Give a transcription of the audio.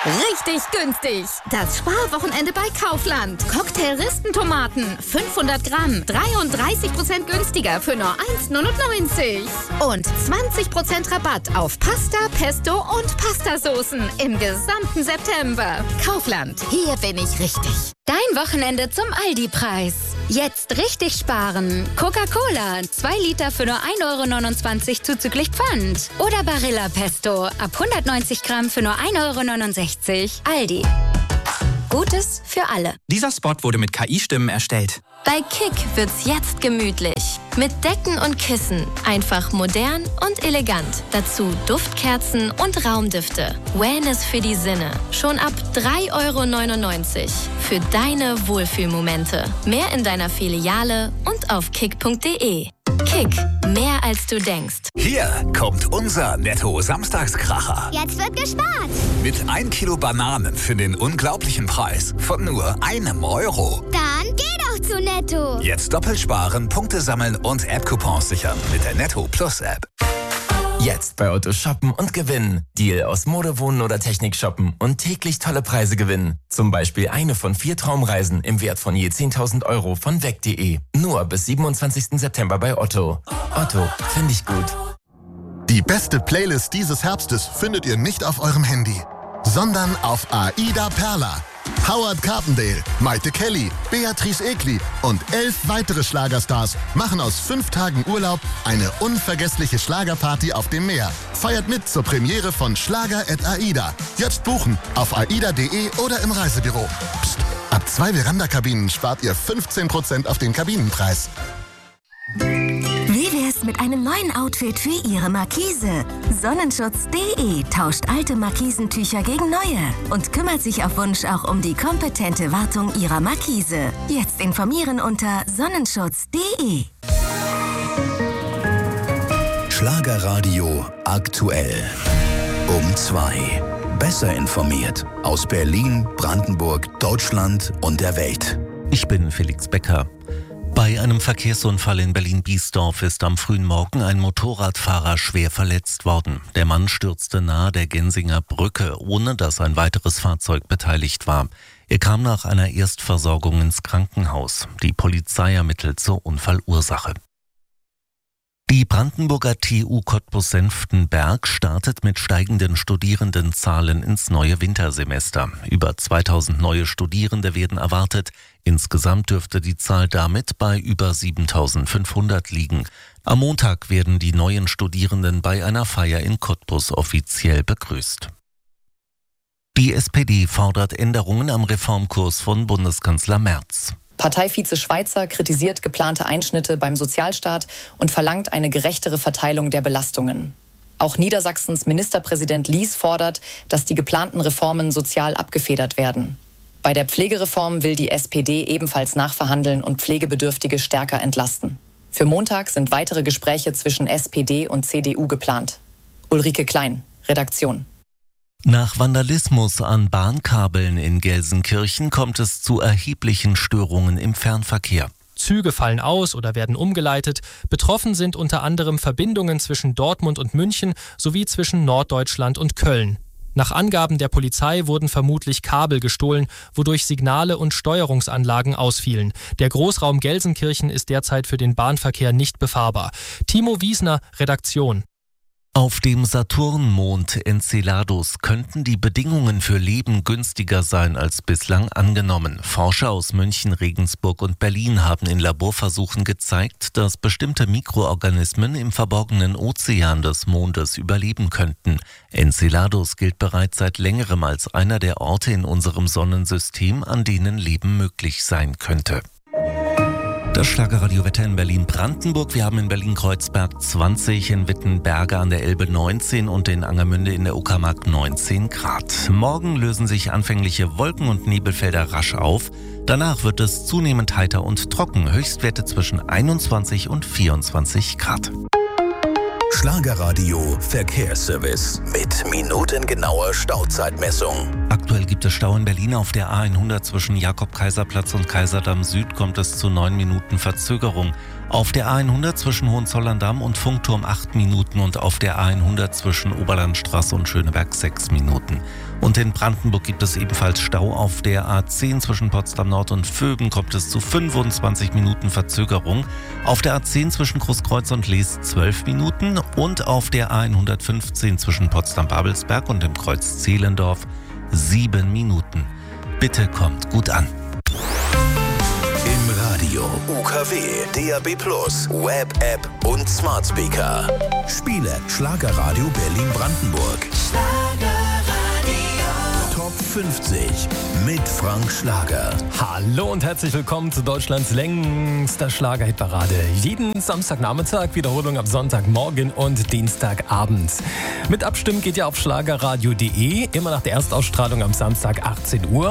Richtig günstig. Das Sparwochenende bei Kaufland. Cocktail-Ristentomaten, 500 Gramm, 33% günstiger für nur 1,99. Und 20% Rabatt auf Pasta, Pesto und Pastasoßen im gesamten September. Kaufland, hier bin ich richtig. Dein Wochenende zum Aldi-Preis. Jetzt richtig sparen. Coca-Cola, 2 Liter für nur 1,29 € zuzüglich Pfand. Oder Barilla Pesto, ab 190 Gramm für nur 1,69 €. Aldi. Gutes für alle. Dieser Spot wurde mit KI-Stimmen erstellt. Bei Kick wird's jetzt gemütlich. Mit Decken und Kissen. Einfach modern und elegant. Dazu Duftkerzen und Raumdüfte. Wellness für die Sinne. Schon ab 3,99 € für deine Wohlfühlmomente. Mehr in deiner Filiale und auf kick.de. Kick, mehr als du denkst. Hier kommt unser Netto-Samstagskracher. Jetzt wird gespart. Mit 1 Kilo Bananen für den unglaublichen Preis von nur €1. Dann geh doch zu Netto. Jetzt doppelt sparen, Punkte sammeln und App-Coupons sichern mit der Netto Plus App. Jetzt bei Otto shoppen und gewinnen. Deal aus Mode, Wohnen oder Technik shoppen und täglich tolle Preise gewinnen. Zum Beispiel eine von 4 Traumreisen im Wert von je 10.000 € von weg.de. Nur bis 27. September bei Otto. Otto, finde ich gut. Die beste Playlist dieses Herbstes findet ihr nicht auf eurem Handy, sondern auf Aida Perla. Howard Carpendale, Maite Kelly, Beatrice Egli und 11 weitere Schlagerstars machen aus 5 Tagen Urlaub eine unvergessliche Schlagerparty auf dem Meer. Feiert mit zur Premiere von Schlager@Aida. Jetzt buchen auf aida.de oder im Reisebüro. Psst, ab 2 Veranda-Kabinen spart ihr 15% auf den Kabinenpreis. Wie wär's mit einem neuen Outfit für Ihre Markise? Sonnenschutz.de tauscht alte Markisentücher gegen neue und kümmert sich auf Wunsch auch um die kompetente Wartung Ihrer Markise. Jetzt informieren unter sonnenschutz.de. Schlagerradio aktuell. Um 2. Besser informiert aus Berlin, Brandenburg, Deutschland und der Welt. Ich bin Felix Becker. Bei einem Verkehrsunfall in Berlin-Biesdorf ist am frühen Morgen ein Motorradfahrer schwer verletzt worden. Der Mann stürzte nahe der Gensinger Brücke, ohne dass ein weiteres Fahrzeug beteiligt war. Er kam nach einer Erstversorgung ins Krankenhaus. Die Polizei ermittelt zur Unfallursache. Die Brandenburger TU Cottbus-Senftenberg startet mit steigenden Studierendenzahlen ins neue Wintersemester. Über 2000 neue Studierende werden erwartet. Insgesamt dürfte die Zahl damit bei über 7500 liegen. Am Montag werden die neuen Studierenden bei einer Feier in Cottbus offiziell begrüßt. Die SPD fordert Änderungen am Reformkurs von Bundeskanzler Merz. Parteivize Schweizer kritisiert geplante Einschnitte beim Sozialstaat und verlangt eine gerechtere Verteilung der Belastungen. Auch Niedersachsens Ministerpräsident Lies fordert, dass die geplanten Reformen sozial abgefedert werden. Bei der Pflegereform will die SPD ebenfalls nachverhandeln und Pflegebedürftige stärker entlasten. Für Montag sind weitere Gespräche zwischen SPD und CDU geplant. Ulrike Klein, Redaktion. Nach Vandalismus an Bahnkabeln in Gelsenkirchen kommt es zu erheblichen Störungen im Fernverkehr. Züge fallen aus oder werden umgeleitet. Betroffen sind unter anderem Verbindungen zwischen Dortmund und München sowie zwischen Norddeutschland und Köln. Nach Angaben der Polizei wurden vermutlich Kabel gestohlen, wodurch Signale und Steuerungsanlagen ausfielen. Der Großraum Gelsenkirchen ist derzeit für den Bahnverkehr nicht befahrbar. Timo Wiesner, Redaktion. Auf dem Saturnmond Enceladus könnten die Bedingungen für Leben günstiger sein als bislang angenommen. Forscher aus München, Regensburg und Berlin haben in Laborversuchen gezeigt, dass bestimmte Mikroorganismen im verborgenen Ozean des Mondes überleben könnten. Enceladus gilt bereits seit längerem als einer der Orte in unserem Sonnensystem, an denen Leben möglich sein könnte. Das Schlagerradiowetter in Berlin-Brandenburg. Wir haben in Berlin-Kreuzberg 20, in Wittenberge an der Elbe 19 und in Angermünde in der Uckermark 19 Grad. Morgen lösen sich anfängliche Wolken- und Nebelfelder rasch auf. Danach wird es zunehmend heiter und trocken. Höchstwerte zwischen 21 und 24 Grad. Schlagerradio Verkehrsservice mit minutengenauer Stauzeitmessung. Aktuell gibt es Stau in Berlin auf der A100 zwischen Jakob-Kaiser-Platz und Kaiserdamm Süd kommt es zu 9 Minuten Verzögerung. Auf der A100 zwischen Hohenzollern-Damm und Funkturm 8 Minuten und auf der A100 zwischen Oberlandstraße und Schöneberg 6 Minuten. Und in Brandenburg gibt es ebenfalls Stau. Auf der A10 zwischen Potsdam Nord und Vöben kommt es zu 25 Minuten Verzögerung. Auf der A10 zwischen Großkreuz und Lees 12 Minuten und auf der A115 zwischen Potsdam-Babelsberg und dem Kreuz Zehlendorf 7 Minuten. Bitte kommt gut an. Im Radio, UKW, DAB+, Web-App und Smart Speaker. Spiele Schlagerradio Berlin-Brandenburg. Top 50 mit Frank Schlager. Hallo und herzlich willkommen zu Deutschlands längster Schlagerhitparade. Jeden Samstagnachmittag, Wiederholung am Sonntagmorgen und Dienstagabend. Mit Abstimmen geht ihr auf schlagerradio.de, immer nach der Erstausstrahlung am Samstag 18 Uhr.